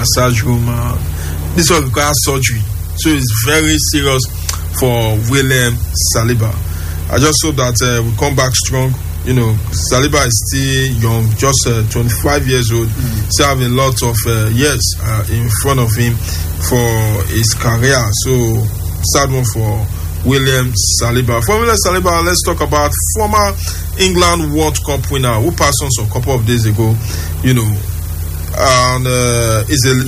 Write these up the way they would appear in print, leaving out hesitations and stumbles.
massage room. This one requires surgery, so it's very serious for William Saliba. I just hope that we come back strong. You know, Saliba is still young, just 25 years old, still having lots of years in front of him for his career. So, sad one for William Saliba. For William Saliba, let's talk about former England World Cup winner who passed on some couple of days ago. You know, and it's a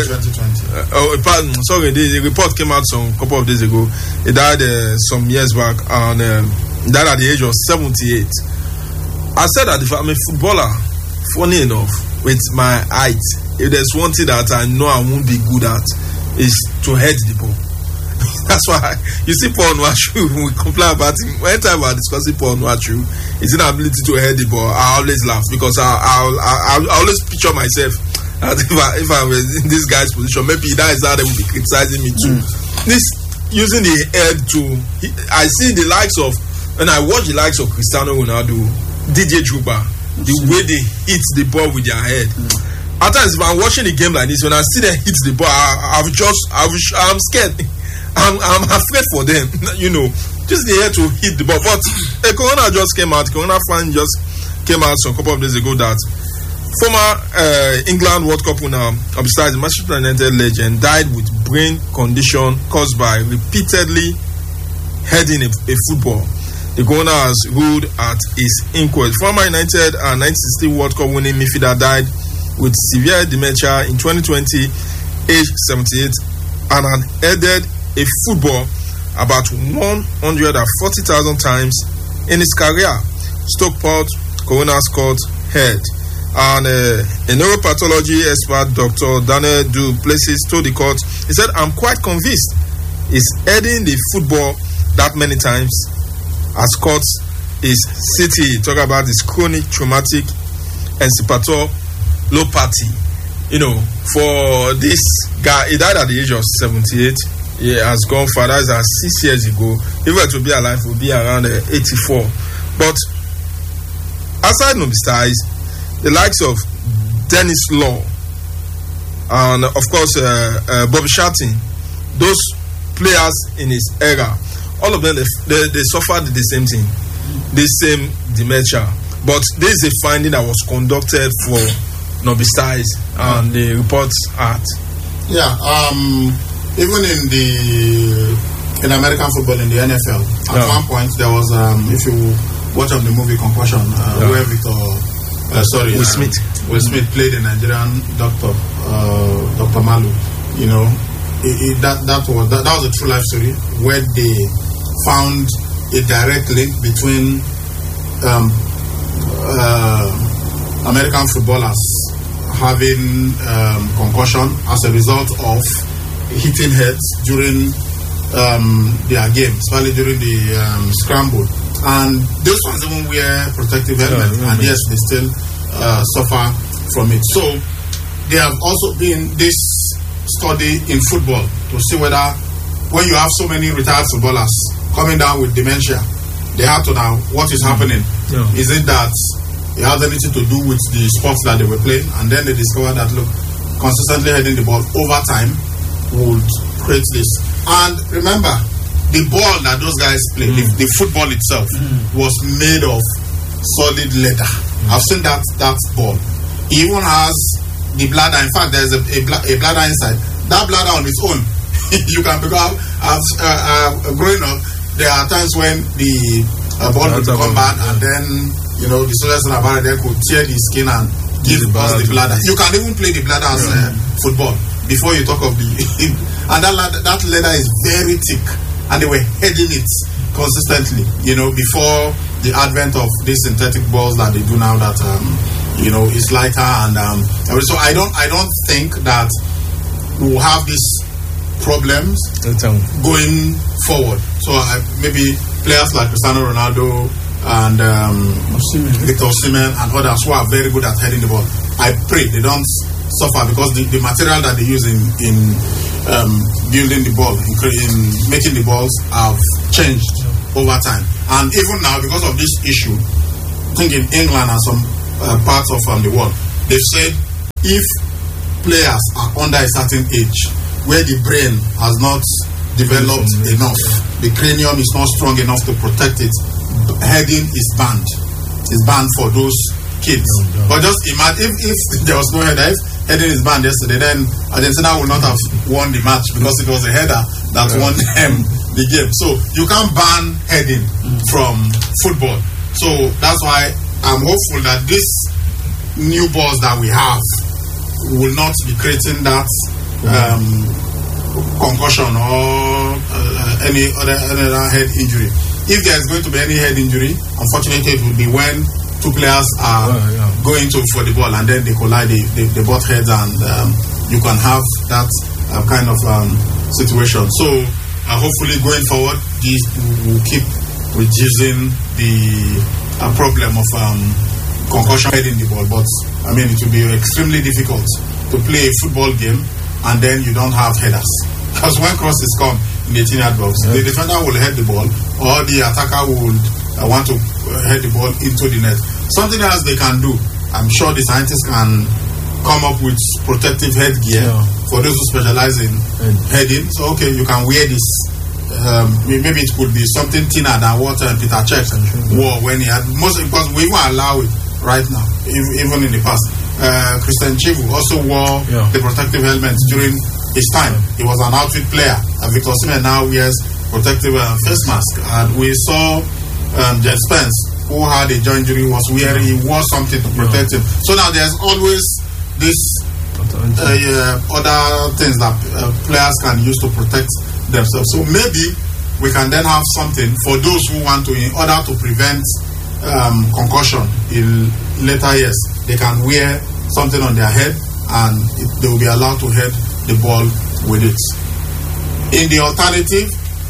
2020. Sorry, the report came out some couple of days ago. He died some years back, and died at the age of 78. I said that if I'm a footballer, funny enough, with my height, if there's one thing that I know I won't be good at, is to head the ball. That's why you see Paul Nwashu, we complain about him. Anytime we're discussing Paul Nwashu, his inability to head the ball, I always laugh because I always picture myself that if I was in this guy's position, maybe that is how they would be criticizing me too. This using the head to, I see the likes of, and I watch the likes of Cristiano Ronaldo, DJ Drogba, the way they hit the ball with their head. At times, if I'm watching a game like this, when I see them hit the ball, I'm scared. I'm afraid for them, you know, just the air to hit the ball. But Corona just came out. Corona fan just came out some couple of days ago that former England World Cup winner, besides Manchester United legend, died with brain condition caused by repeatedly heading a football. The Corona has ruled at his inquest. Former United and 1960 World Cup winning midfielder died with severe dementia in 2020, age 78, and had headed a football about 140,000 times in his career. Stockport Coroner's Court head. And a neuropathology expert, Dr. Daniel Du Plessis, told the court, he said, I'm quite convinced he's heading the football that many times as caused his city. Talk about this chronic traumatic encephalopathy. You know, for this guy, he died at the age of 78. He has gone far. That's 6 years ago. If he were to be alive, he would be around 84. But aside from the stars, the likes of Dennis Law and of course Bobby Charlton, those players in his era, all of them they suffered the same thing, the same dementia. But this is a finding that was conducted for Nobby Stars and the reports at. Yeah, even in American football, in the NFL, at one point there was, if you watch of the movie Concussion, where Will Smith played a Nigerian doctor, Dr. Malu. You know, that was a true life story where they found a direct link between American footballers having concussion as a result of hitting heads during their games, especially during the scramble. And those ones even wear protective helmets, and yes, they still suffer from it. So there have also been this study in football to see whether when you have so many retired footballers coming down with dementia, they have to now, what is happening? Is it that it has anything to do with the sports that they were playing? And then they discover that, look, consistently heading the ball over time would create this. And remember, the ball that those guys play, the football itself, was made of solid leather. I've seen that ball. It even has the bladder. In fact, there's a bladder inside. That bladder on its own, you can pick up. Growing up, there are times when the ball would come back, and then the soldiers in the bladder could tear the skin and give us the bladder. You can even play the bladder as football before you talk of the. And that leather is very thick. And they were heading it consistently, before the advent of these synthetic balls that they do now that, is lighter. And so I don't think that we'll have these problems going forward. So maybe players like Cristiano Ronaldo and Victor Osimhen and others who are very good at heading the ball, I pray they don't suffer, because the material that they use in building the ball, in making the balls, have changed over time. And even now, because of this issue, I think in England and some parts of the world, they've said if players are under a certain age, where the brain has not developed enough, the cranium is not strong enough to protect it, heading is banned. It's banned for those kids. But just imagine if there was no header, if heading is banned yesterday, then Argentina would not have won the match because it was a header that won the game. So you can't ban heading from football. So that's why I'm hopeful that this new balls that we have will not be creating that concussion or any other head injury. If there is going to be any head injury, unfortunately it will be when two players are going for the ball and then they collide, they butt heads, and you can have that kind of situation. So hopefully going forward, this will keep reducing the problem of concussion heading the ball. But I mean, it will be extremely difficult to play a football game and then you don't have headers, because when crosses come in the 18-yard box, the defender will head the ball or the attacker will want to head the ball into the net. Something else they can do, I'm sure the scientists can come up with protective headgear for those who specialize in heading. So okay, you can wear this. Maybe it could be something thinner than what Peter Cech wore when he had most, because we even allow it right now, even in the past. Christian Chivu also wore the protective helmet during his time. He was an outfit player. Victor Osimhen now wears protective face mask. And we saw Jet Spence, who had a joint injury, he wore something to protect him. So now there's always this other things that players can use to protect themselves. So maybe we can then have something for those who want to, in order to prevent concussion in later years, they can wear something on their head and they will be allowed to head the ball with it. In the alternative,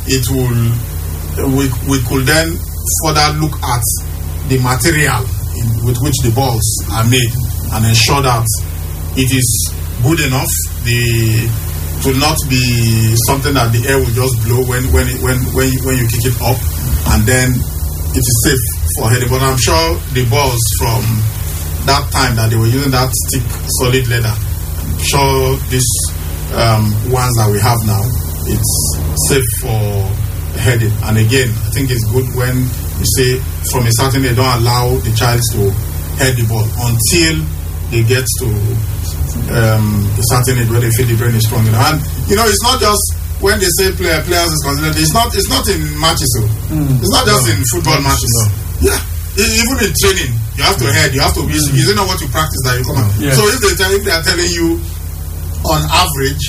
we could then further look at the material with which the balls are made and ensure that it is good enough. It will not be something that the air will just blow when you kick it up, and then it is safe for heading. But I'm sure the balls from that time that they were using that thick, solid leather, I'm sure these ones that we have now, it's safe for heading. And again, I think it's good when you say from a certain age, don't allow the child to head the ball until they get to a certain age where they feel the brain is strong enough. And it's not just when they say players is considered. It's not in matches. It's not just in football matches. Yeah, even in training, you have to head. You have to be. You don't know what you practice that you come out. So if they are telling you, on average,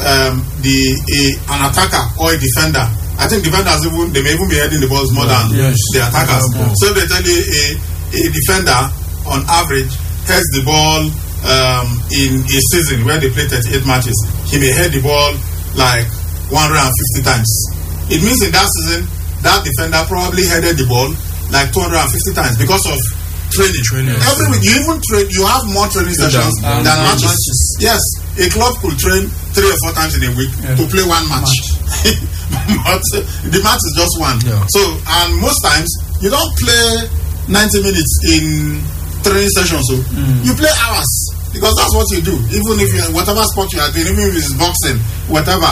an attacker or a defender, I think defenders they may even be heading the balls more than the attackers. So if they tell you a defender on average heads the ball in a season where they play 38 matches, he may head the ball like 150 times. It means in that season, that defender probably headed the ball like 250 times because of training. Every week, you even train. You have more training sessions than matches. Yes, a club could train 3 or 4 times in a week to play one match. But the match is just one. So, and most times you don't play 90 minutes in training sessions. So you play hours, because that's what you do. Even if you, whatever sport you are doing, even if it's boxing, whatever.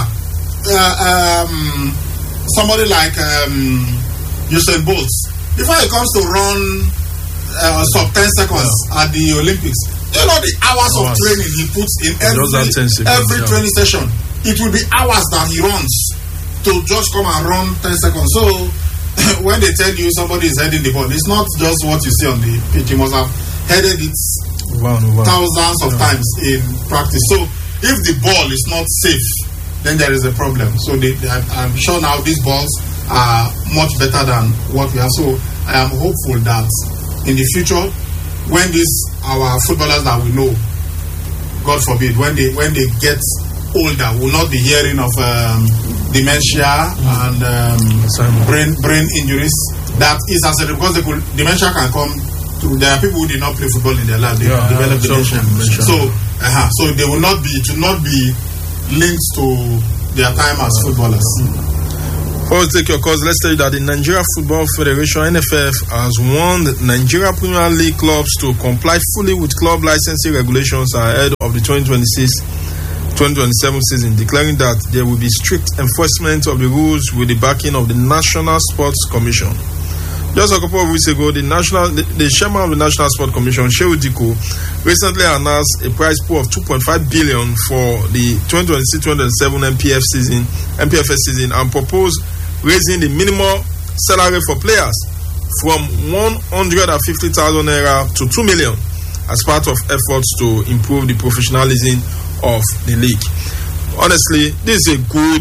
Somebody like Usain Bolt, before he comes to run sub 10 seconds at the Olympics, you know the hours of training he puts in every training session. It will be hours that he runs to just come and run 10 seconds. So when they tell you somebody is heading the ball, it's not just what you see on the pitch. He must have headed it thousands of times in practice. So if the ball is not safe, then there is a problem. So I'm sure now these balls are much better than what we have. So I am hopeful that in the future, when our footballers that we know, God forbid, when they get older, will not be hearing of dementia and brain injuries. That is as a, because dementia can come to. There are people who did not play football in their life. They develop dementia. So they will not be. It will not be linked to their time as footballers. Before we take your calls, let's tell you that the Nigeria Football Federation, NFF, has warned Nigeria Premier League clubs to comply fully with club licensing regulations ahead of the 2026-2027 season, declaring that there will be strict enforcement of the rules with the backing of the National Sports Commission. Just a couple of weeks ago, the chairman of the National Sports Commission, Shehu Diko, recently announced a prize pool of 2.5 billion for the 2026-2027 MPFS season and proposed raising the minimum salary for players from 150,000 naira to 2 million as part of efforts to improve the professionalism of the league. Honestly, this is a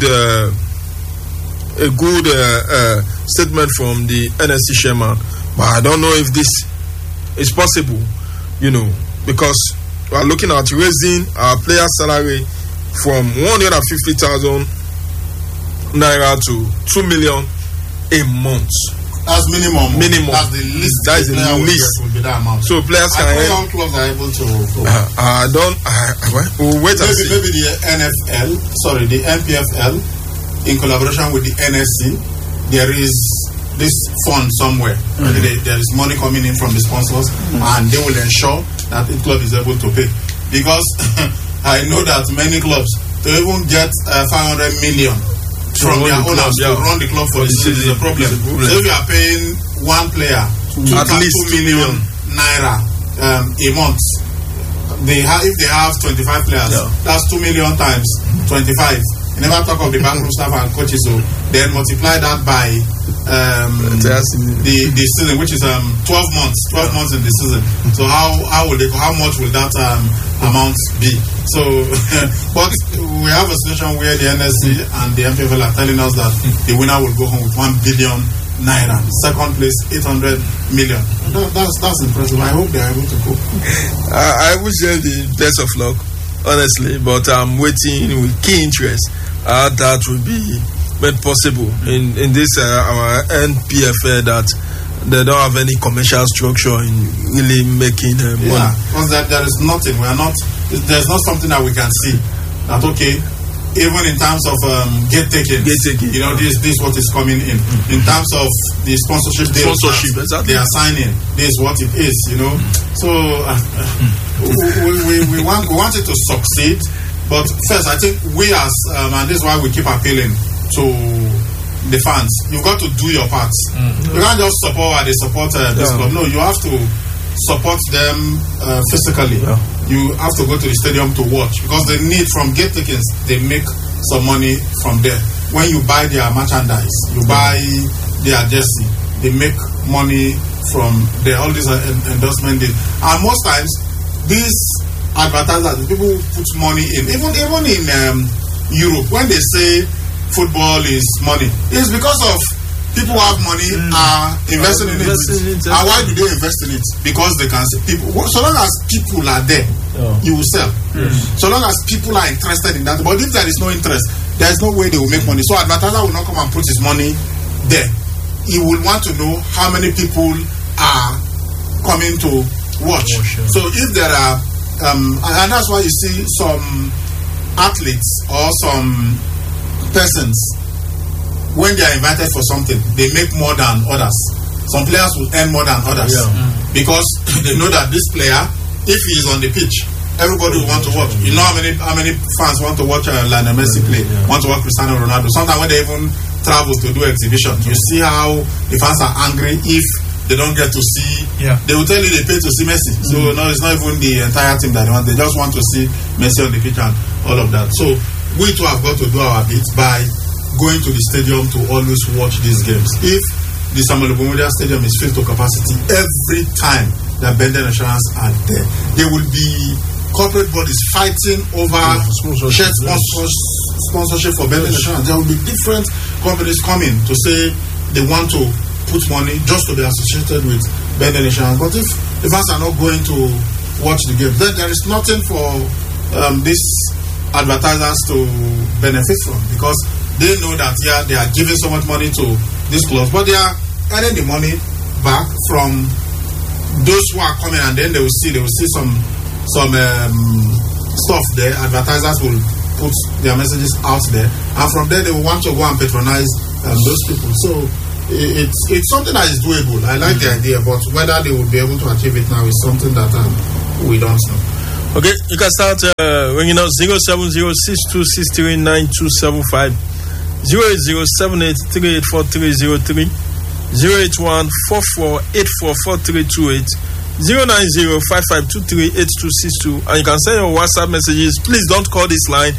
good statement from the NSC chairman, but I don't know if this is possible, because we are looking at raising our player salary from 150,000 naira to 2 million a month. That's minimum. That's the least. That is the least. Will be that amount. So players can. All clubs are able to. We'll wait and see. Maybe the the MPFL, in collaboration with the NSC, there is this fund somewhere. There is money coming in from the sponsors, and they will ensure that the club is able to pay. Because I know that many clubs, to even get 500 million from their owners to run the club for the season is a problem. So if you are paying one player at least 2 million naira a month, if they have 25 players, that's 2 million times 25. You never talk of the backroom staff and coaches, so then multiply that by the season, which is 12 months in the season. So how much will that amount be? So but we have a situation where the NSC and the MPFL are telling us that the winner will go home with 1 billion naira. Second place, 800 million. That's impressive. I hope they are able to cope. I wish them the best of luck, honestly, but I'm waiting with keen interest that will be made possible in this our NPFL, that they don't have any commercial structure in really making money. Yeah, because there is nothing. There's not something that we can see that even in terms of gate taking, this what is coming in. In terms of the sponsorship deals exactly. They are signing, this is what it is. So we want it to succeed. But first, I think we as, and this is why we keep appealing to the fans, you've got to do your part. You can't just support this club. No, you have to support them physically. You have to go to the stadium to watch, because they need, from gate tickets, they make some money from there. When you buy their merchandise, you buy their jersey, they make money from there. All these endorsement deals. And most times, these advertisers, people put money in, even in Europe, when they say football is money, it's because of people who have money are investing in it. And why do they invest in it? Because they can see people. So long as people are there, you will sell. So long as people are interested in that. But if there is no interest, there is no way they will make money. So advertiser will not come and put his money there. He will want to know how many people are coming to watch. So if there are and that's why you see some athletes or some persons, when they are invited for something, they make more than others. Some players will earn more than others because they know that this player, if he is on the pitch, everybody will want to watch. You know how many fans want to watch Lionel Messi play, want to watch Cristiano Ronaldo. Sometimes when they even travel to do exhibition, you see how the fans are angry if they don't get to see. They will tell you they pay to see Messi. So no, it's not even the entire team that they want. They just want to see Messi on the pitch and all of that. So we too have got to do our bit by going to the stadium to always watch these games. If the Samuel Ogbonmodia Stadium is filled to capacity every time that Benden Insurance are there, there will be corporate bodies fighting over sponsorship for Benden Insurance. There will be different companies coming to say they want to put money just to be associated with Benden Insurance. But if the fans are not going to watch the game, then there is nothing for these advertisers to benefit from, because they know that they are giving so much money to these clubs, but they are earning the money back from those who are coming, and then they will see some stuff there. Advertisers will put their messages out there, and from there they will want to go and patronize those people. So it's something that is doable. I like the idea, but whether they will be able to achieve it now is something that we don't know. Okay, you can start ringing out 07062639275, 08078384303, 08144844328, 09055238262, and you can send your WhatsApp messages. Please don't call this line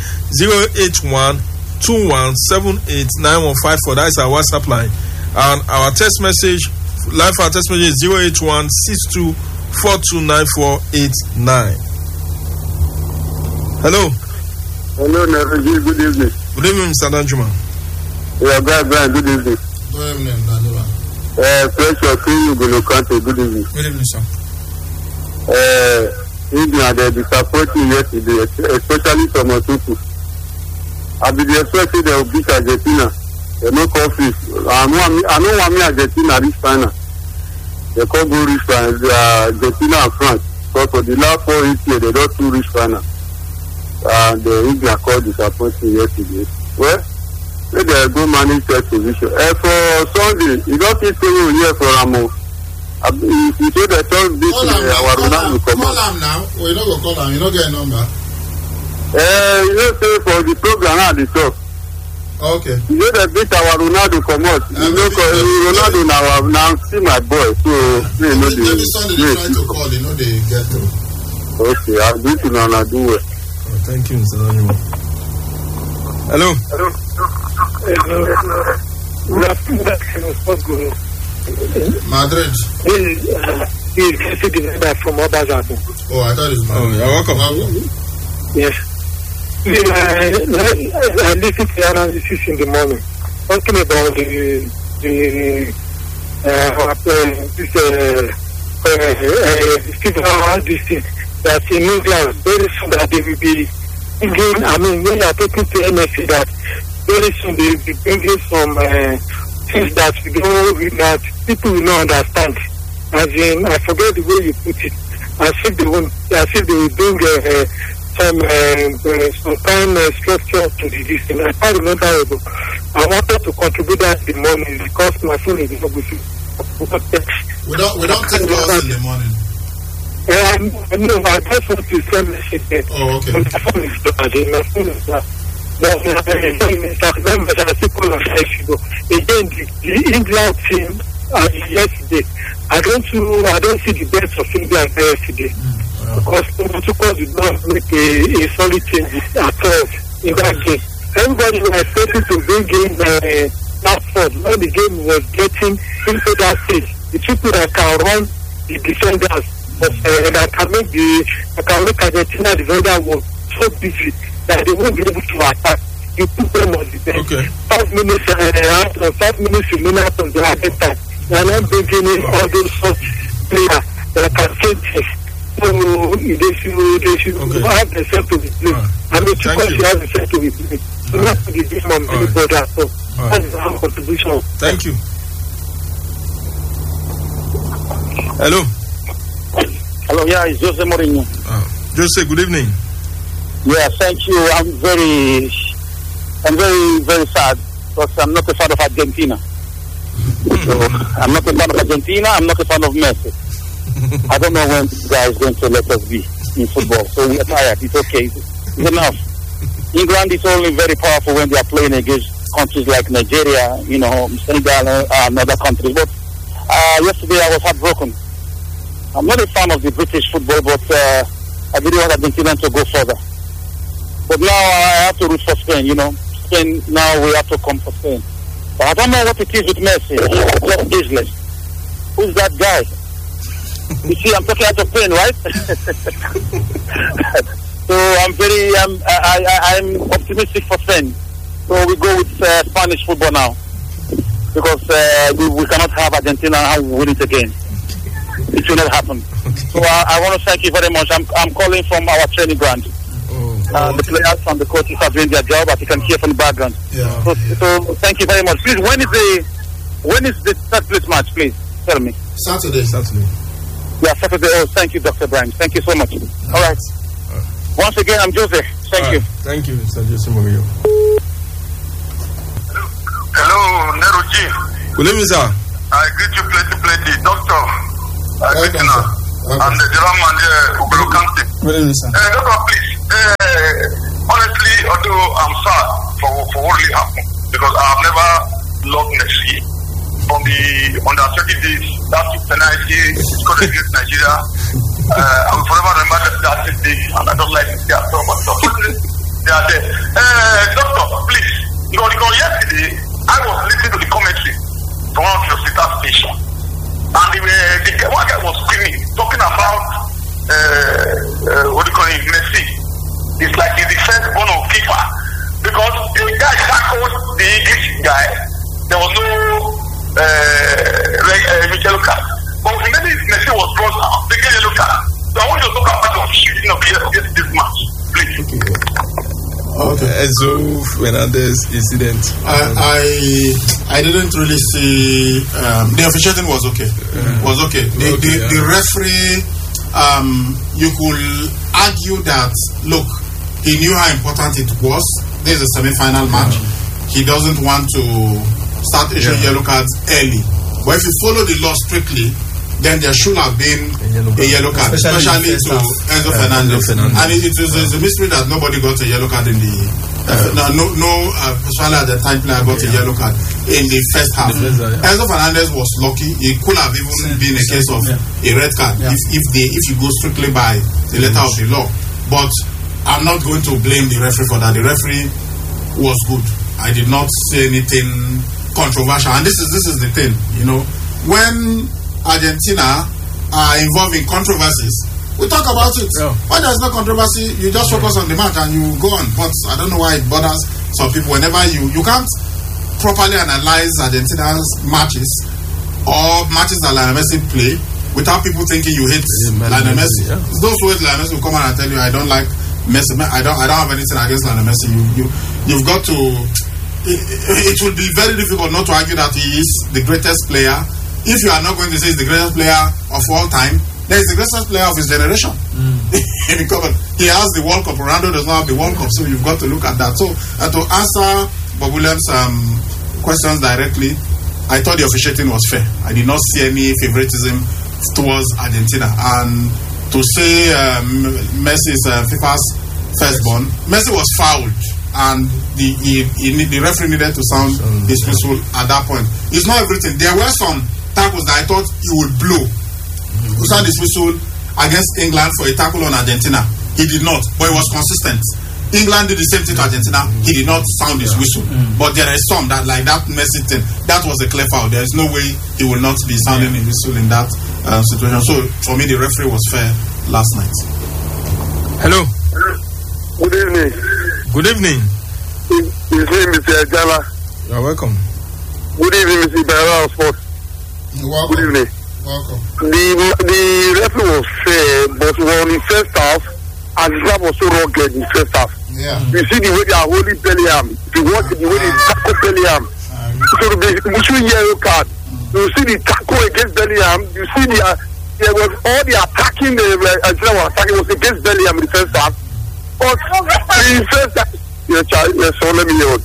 08121789154. That is our WhatsApp line. And our text message, line for our text message is 08162429489. Hello. Hello, Naraji. Good evening. Good evening, Mr. Danjuma. Yeah, Brian. Good evening. Good evening, Danjuma. Pressure Queen Ugolokante. Good evening. Good evening, sir. England, they're disappointing yesterday, especially from people. I've been expecting they will beat Argentina. They no conflict. I know one Argentina this final. They can't go reach final. Argentina and France. Because for the last 4 years, they don't do reach final. And the England called disappointing yesterday. Well, they go manage that position. For Sunday, you don't think they will hear for Ramo. If you say the third bit, call him now. We're not going to call him. You don't get a number. You know, say for the program at the top. Okay. You know the bit our Ronaldo come out. You know, Ronaldo now see my boy. So, you know the. Maybe Sunday they try to call, you know, they get through. Okay, I'll do it now. I'll do it. Thank you, Mr. Danjuma. Hello. Madrid. From Obazato. Oh, I thought it was Madrid. Oh, you're welcome. Yes. I listened to the analysis in the morning, talking about this thing that in England very soon that they will be bringing. I mean, when you are talking to MSC, that very soon they will be bringing some things that people will not understand. As in, I forget the way you put it. As if they will bring some kind of structure to the distance. I can't remember it, but I wanted to contribute that in the morning because my phone is not good. We don't take calls in the morning. No, I just want to send a message there. Oh, okay. My phone is bad. My phone is bad. Again, the England team yesterday, I don't see the best of England yesterday. Because Portugal did not make a solid change at all in that game. Everybody was expecting to bring in Rashford when the game was getting into that stage. The people that can run the defenders, that can make Argentina defender was so busy that they won't be able to attack. You put them on the bench. Okay. 5 minutes remaining on the other time. They are not bringing in all those such players that can change things. So they should have themselves to be played. I mean, because you have themselves to be played. So not to be this from anybody at all. That is our contribution. Thank you. Hello. Hello, yeah, it's Jose Mourinho. Jose, good evening. Yeah, thank you. I'm very, very sad because I'm not a fan of Argentina. So I'm not a fan of Argentina. I'm not a fan of Messi. I don't know when this guy is going to let us be in football. So we are tired. It's okay. It's enough. England is only very powerful when they are playing against countries like Nigeria, Senegal, and other countries. But yesterday I was heartbroken. I'm not a fan of the British football, but I really want Argentina to go further. But now I have to root for Spain, Spain, now we have to come for Spain. But I don't know what it is with Messi. He's just useless. Who's that guy? You see, I'm talking out of pain, right? So I'm optimistic for Spain. So we go with Spanish football now. Because we cannot have Argentina and win it again. It will not happen. So I want to thank you very much. I'm calling from our training ground. The players and the coaches are doing their job, as you can hear from the background. Yeah. So thank you very much. Please, when is the third place match? Please tell me. Saturday. Yeah, Saturday. Oh, thank you, Dr. Brian. Thank you so much. All right. Once again, I'm Joseph. Thank you. Thank you, Mr. Jose Mourinho. Hello, Jim. Good evening, sir. I greet you plenty. Doctor. Welcome, sir. And the general manager, Ubero County. Good evening, sir. Doctor, please. Honestly, although I'm sad for what really happened, because I have never loved Messi from the under 30 days. That's penalty scored against Nigeria. I will forever remember that day, and I don't like it. They are so much. They are there. Doctor, please. Because yesterday I was listening to the commentary from one of your sister stations, and the one guy was screaming, talking about what do you call it, Messi. It's like he's the first born of FIFA, because the guy tackled the English guy. There was no yellow card, but immediately Messi was brought out, they get yellow card. So I want you to talk about the shooting of this match, please. Okay. Enzo Fernandez incident. I didn't really see the officiating was okay. The referee, you could argue that, look, he knew how important it was. This is a semi-final match. He doesn't want to start issuing yellow cards early. But if you follow the law strictly, then there should have been a yellow card, especially to Enzo Fernandez. And it was a mystery that nobody got a yellow card in the especially at the time player got a yellow card in the first half. Enzo Fernandez was lucky. It could have even been a case of a red card if you go strictly by the letter of the law. But I'm not going to blame the referee for that. The referee was good. I did not see anything controversial. And this is the thing, when Argentina are involved in controversies, we talk about it. When there's no controversy, you just focus on the match and you go on. But I don't know why it bothers some people. Whenever you can't properly analyze Argentina's matches or matches that Lionel Messi play without people thinking you hate Lionel Messi. Those who hate Lionel Messi will come out and tell you, I don't like Messi. I don't have anything against Lionel Messi. You've got to. It would be very difficult not to argue that he is the greatest player. If you are not going to say he's the greatest player of all time, then he's the greatest player of his generation. He has the World Cup. Ronaldo does not have the World Cup, so you've got to look at that. So to answer Bob Williams' questions directly, I thought the officiating was fair. I did not see any favoritism towards Argentina. And to say Messi is FIFA's firstborn, Messi was fouled, and the referee needed to sound his whistle at that point. It's not everything. There were some tackles that I thought he would blow. He sound his whistle against England for a tackle on Argentina. He did not, but he was consistent. England did the same thing to Argentina. He did not sound his whistle. But there is some that, like that Messi thing, that was a clear foul. There is no way he will not be sounding his whistle in that situation. So for me, the referee was fair last night. Hello. Good evening. Good evening. His name is Jala. You're welcome. Good evening, Mr. Barra Sport. Welcome. Good evening. Welcome. The referee was fair, but in the first half, and that was so rugged in the first half. Yeah. You see the way they are holding Bellingham. If you watch the way they tackle Bellingham, so we should yellow card. You see the tackle against Bellingham. You see there was all the attacking Argentina was attacking was against Bellingham in the first half. But in the first half, so let me know.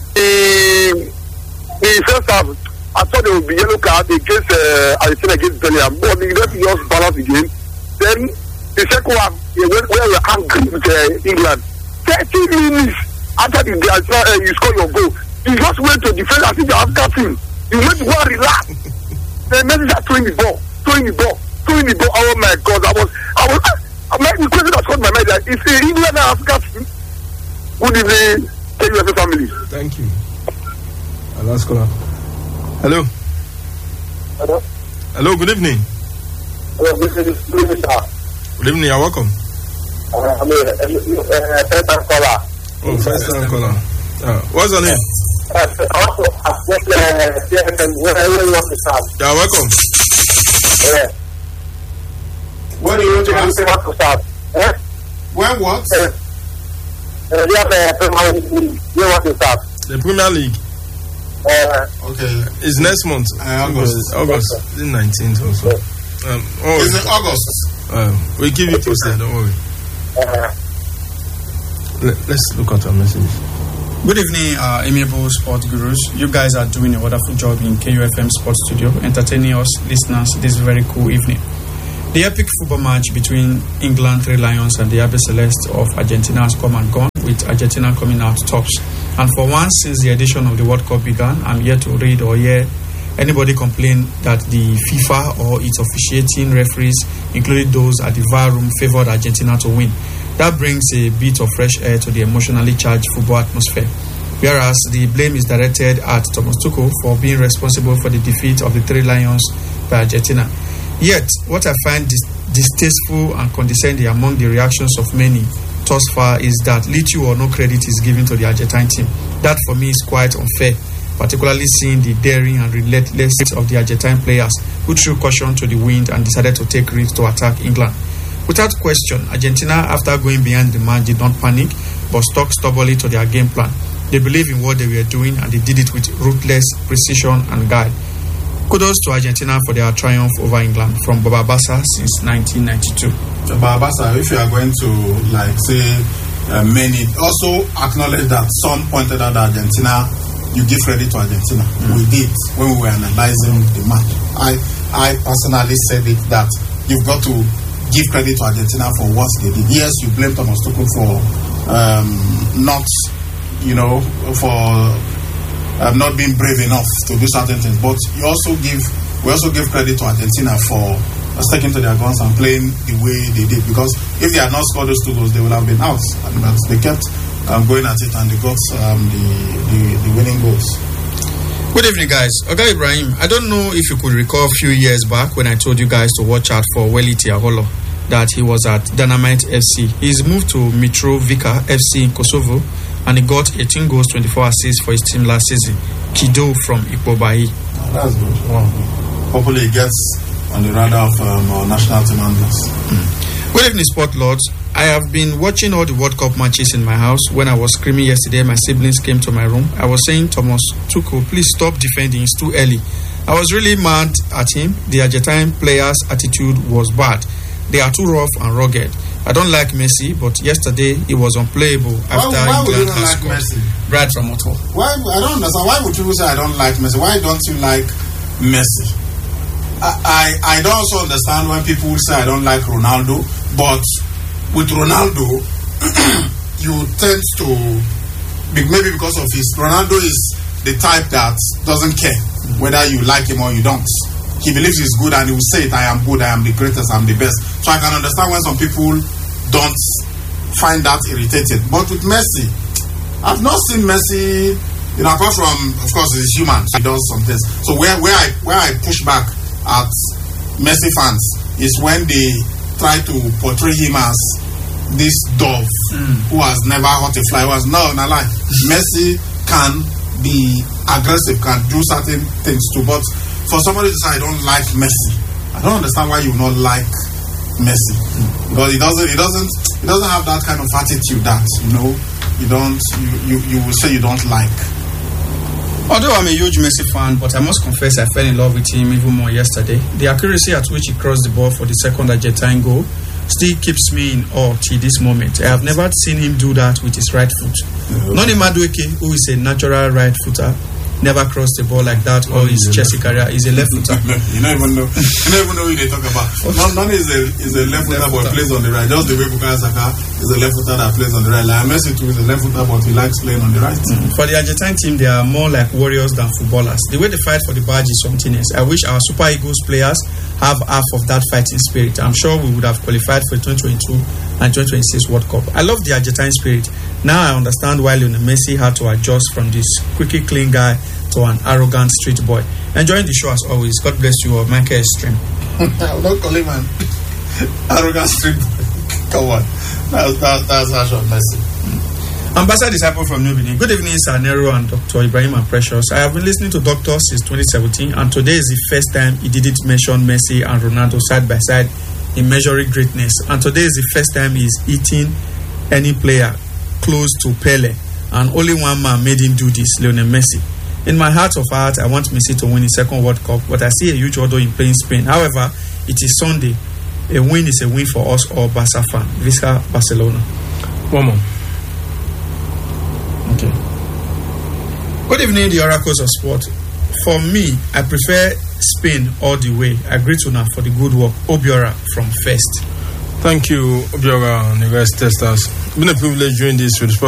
The first half, I thought there would be yellow card against Argentina against Bellingham, but the referee just balanced again. Then the second one, when we were angry with England, 30 minutes after you score your goal, you just went to defend as if you have captain. You went to go and relax. Then Messi are throwing the ball. Oh my God, the question that caught my mind that if England has captain, good evening, thank you, family. Thank you. Last caller. Hello. Hello, good evening. Hello, good evening, sir. Good evening, you're welcome. I'm a first-time caller. Oh, first-time caller. What's your name? You're welcome. Yeah. What do you want to answer? When what? The Premier League. Okay. It's next month. August 19th or so. Is it August? We'll give you posted, don't worry. Let's look at our message. Good evening, amiable sport gurus. You guys are doing a wonderful job in KUFM Sports Studio, entertaining us listeners this very cool evening. The epic football match between England Three Lions and the Abe Celeste of Argentina has come and gone, with Argentina coming out tops. And for once since the edition of the World Cup began, I'm yet to read or hear anybody complain that the FIFA or its officiating referees, including those at the VAR room, favored Argentina to win. That brings a bit of fresh air to the emotionally charged football atmosphere. Whereas the blame is directed at Thomas Tuchel for being responsible for the defeat of the Three Lions by Argentina. Yet, what I find distasteful and condescending among the reactions of many thus far is that little or no credit is given to the Argentine team. That for me is quite unfair, particularly seeing the daring and relentlessness of the Argentine players who threw caution to the wind and decided to take risks to attack England. Without question, Argentina, after going behind the match, did not panic but stuck stubbornly to their game plan. They believed in what they were doing and they did it with ruthless precision and guile. Kudos to Argentina for their triumph over England from Baba Bassa since 1992. Baba Bassa, if you are going to many also acknowledge that some pointed out that Argentina, you give credit to Argentina. We did when we were analyzing the match. I personally said it that you've got to give credit to Argentina for what they did. Yes, you blame Thomas Tuchel for not being brave enough to do certain things, but we also give credit to Argentina for sticking to their guns and playing the way they did, because if they had not scored those 2 goals, they would have been out. And they kept going at it and they got the winning goals. Good evening, guys. Okay, Ibrahim, I don't know if you could recall a few years back when I told you guys to watch out for Weliti Aholo, that he was at Dynamite FC. He's moved to Mitrovica FC in Kosovo, and he got 18 goals, 24 assists for his team last season. Kido from Ikpobayi. Oh, that's good. Wow. Hopefully he gets on the radar of our national team handlers. Good evening, sport lords. I have been watching all the World Cup matches in my house. When I was screaming yesterday, my siblings came to my room. I was saying, Thomas Tuchel, please stop defending. It's too early. I was really mad at him. The Argentine players' attitude was bad. They are too rough and rugged. I don't like Messi, but yesterday he was unplayable after England has scored. Messi? Brad from Otto. Why? I don't understand. Why would you say I don't like Messi? Why don't you like Messi? I don't also understand when people say I don't like Ronaldo, but with Ronaldo, you tend to, maybe because of Ronaldo is the type that doesn't care whether you like him or you don't. He believes he's good and he will say it, I am good, I am the greatest, I am the best. So I can understand when some people don't find that irritating. But with Messi, I've not seen Messi, apart from, of course, he's human, so he does some things. So where I push back at Messi fans is when they try to portray him as this dove who has never hurt a fly. Messi can be aggressive, can do certain things too. But for somebody to say I don't like Messi, I don't understand why you not like Messi, because he doesn't have that kind of attitude that you will say you don't like. Although I'm a huge Messi fan, but I must confess I fell in love with him even more yesterday. The accuracy at which he crossed the ball for the second Argentine goal still keeps me in awe till this moment. I have never seen him do that with his right foot. Noni Madueke, who is a natural right footer, never crossed the ball like that all his Chelsea career. He's a left footer. You don't even know who they talk about. Noni is a left footer but plays on the right. Just the way Bukayo Saka is a left footer that plays on the right. Like Messi too is a left footer but he likes playing on the right. For the Argentine team, they are more like warriors than footballers. The way they fight for the badge is something else. I wish our Super Eagles players have half of that fighting spirit. I'm sure we would have qualified for the 2022 and 2026 World Cup. I love the Argentine spirit. Now I understand why Lionel Messi had to adjust from this quickie clean guy to an arrogant street boy. Enjoying the show as always. God bless you all. Michael Stream. I will not call him an arrogant street boy. Come on. That's Ashon Messi. Ambassador Disciple from New Benin. Good evening, Sir Nero and Dr. Ibrahim and Precious. I have been listening to Doctor since 2017, and today is the first time he didn't mention Messi and Ronaldo side by side in measuring greatness. And today is the first time he's eating any player close to Pele, and only one man made him do this, Lionel Messi. In my heart of heart, I want Messi to win his second World Cup, but I see a huge order in playing Spain. However, it is Sunday. A win is a win for us all Barca fans. Visca Barcelona. One more. Okay. Good evening, the Oracles of Sport. For me, I prefer Spain all the way. I greet Una for the good work. Obiora from First. Thank you, Obiora and the rest testers. It's been a privilege doing this with